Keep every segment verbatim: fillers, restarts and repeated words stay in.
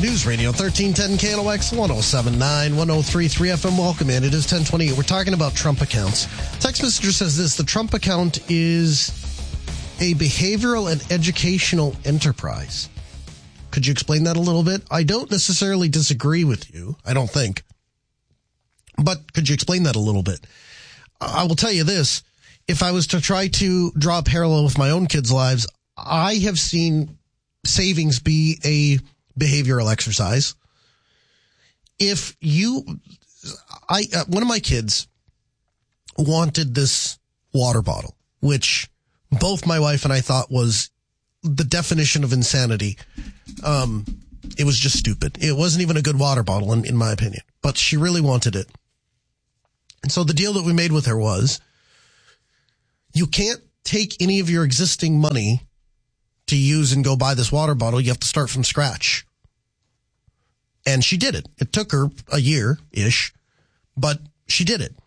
News Radio thirteen ten K L O X one oh seven point nine, one oh three point three F M. Welcome in. It is ten twenty-eight. We're talking about Trump accounts. Text messenger says this: the Trump account is a behavioral and educational enterprise. Could you explain that a little bit? I don't necessarily disagree with you. I don't think. But could you explain that a little bit? I will tell you this. If I was to try to draw a parallel with my own kids' lives, I have seen savings be a behavioral exercise. If you, I, uh, one of my kids wanted this water bottle, which both my wife and I thought was the definition of insanity. Um, it was just stupid. It wasn't even a good water bottle, in, in my opinion, but she really wanted it. And so the deal that we made with her was, you can't take any of your existing money to use and go buy this water bottle. You have to start from scratch. And she did it. It took her a year-ish, but she did it.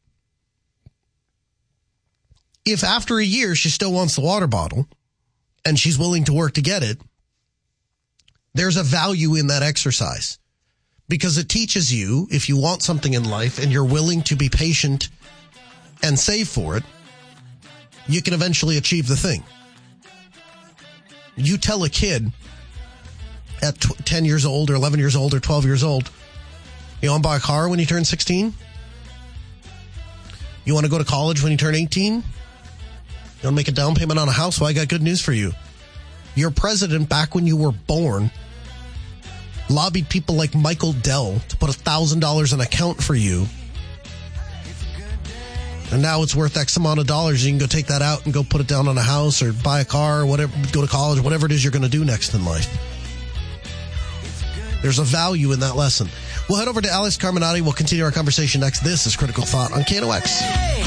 If after a year she still wants the water bottle and she's willing to work to get it, there's a value in that exercise, because it teaches you, if you want something in life and you're willing to be patient and save for it, you can eventually achieve the thing. You tell a kid at ten years old or eleven years old or twelve years old, you want to buy a car when you turn sixteen? You want to go to college when you turn eighteen? You want to make a down payment on a house? Well, I got good news for you. Your president, back when you were born, lobbied people like Michael Dell to put one thousand dollars in an account for you. And now it's worth X amount of dollars. You can go take that out and go put it down on a house or buy a car or whatever, go to college, whatever it is you're going to do next in life. There's a value in that lesson. We'll head over to Alex Carminati. We'll continue our conversation next. This is Critical Thought on K N O X.